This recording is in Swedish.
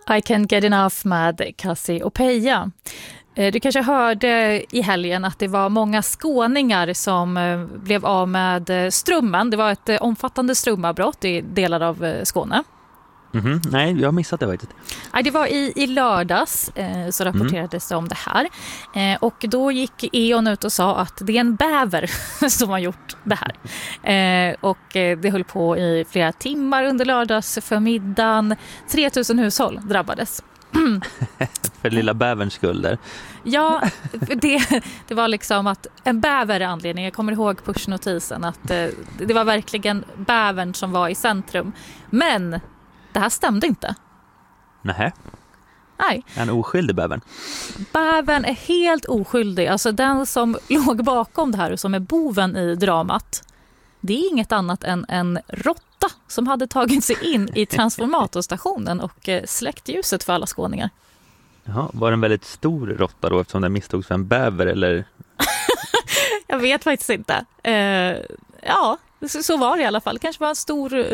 I Can't Get Enough med Cassie och Peja. Du kanske hörde i helgen att det var många skåningar som blev av med strömmen. Det var ett omfattande strömavbrott i delar av Skåne. Nej, jag har missat det faktiskt. Det var i lördags så rapporterades det om det här. Och då gick E.ON ut och sa att det är en bäver som har gjort det här. Och det höll på i flera timmar under lördags förmiddagen. 3000 hushåll drabbades. För lilla bäverns skull där. Ja, det var liksom att en bäver är anledningen. Jag kommer ihåg pushnotisen att det var verkligen bävern som var i centrum. Men det här stämde inte. Nej. En oskyldig bävern. Bävern är helt oskyldig. Alltså den som låg bakom det här och som är boven i dramat, det är inget annat än en råtta som hade tagit sig in i transformatorstationen och släckt ljuset för alla skåningar. Jaha, var det en väldigt stor råtta då eftersom den misstogs för en bäver eller? Jag vet faktiskt inte. Ja, så var det i alla fall. Kanske var en stor